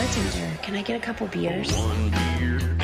bartender. Can I get a couple beers? One beer.